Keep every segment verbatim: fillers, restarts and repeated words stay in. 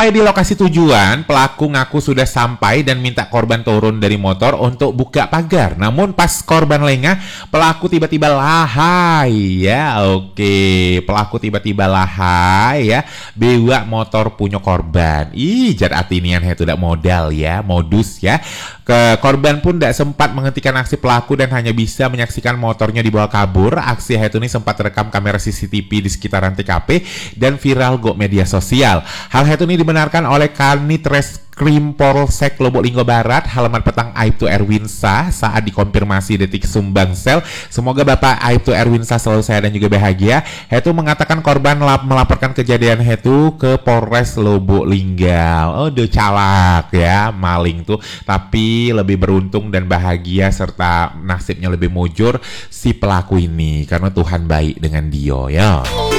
Sampai di lokasi tujuan, pelaku ngaku sudah sampai dan minta korban turun dari motor untuk buka pagar. Namun pas korban lengah, pelaku tiba-tiba lahai ya. Oke, pelaku tiba-tiba lahai ya. Bewa motor punya korban. Ih, jar atinian itu tidak modal ya, modus ya. Ke korban pun tidak sempat menghentikan aksi pelaku dan hanya bisa menyaksikan motornya dibawa kabur. Aksi itu ini sempat terekam kamera C C T V di sekitaran T K P dan viral go media sosial. Hal itu ini dibenarkan oleh Kanit Reskrim Polsek Lubuk Linggau Barat, halaman petang Aibtu Erwinsa saat dikonfirmasi Detik Sumbangsel. Semoga Bapak Aibtu Erwinsa selalu sehat dan juga bahagia. Itu mengatakan korban melaporkan kejadian itu ke Polres Lubuk Linggau. Oh, de calak ya, maling tuh. Tapi lebih beruntung dan bahagia serta nasibnya lebih mujur si pelaku ini karena Tuhan baik dengan dia ya.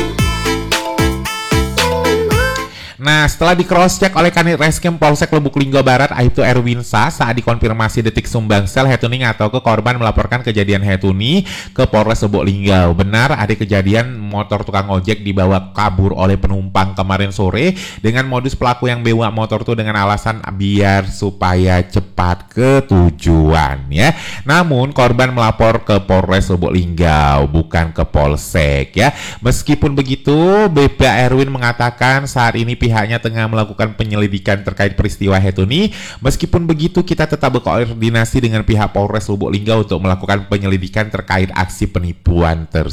Nah, setelah di cross check oleh Kanit Reskrim Polsek Lubuk Linggau Barat, Aibtu Erwinsa saat dikonfirmasi Detik Sumbangsel, Hetuni atau ke korban melaporkan kejadian Hetuni ke Polres Lubuk Linggau. Benar, ada kejadian motor tukang ojek dibawa kabur oleh penumpang kemarin sore dengan modus pelaku yang bawa motor tuh dengan alasan biar supaya cepat ke tujuan ya. Namun korban melapor ke Polres Lubuk Linggau bukan ke Polsek ya. Meskipun begitu, B P Erwin mengatakan saat ini pihaknya tengah melakukan penyelidikan terkait peristiwa Hetuni. Meskipun begitu, kita tetap berkoordinasi dengan pihak Polres Lubuk Linggau untuk melakukan penyelidikan terkait aksi penipuan tersebut.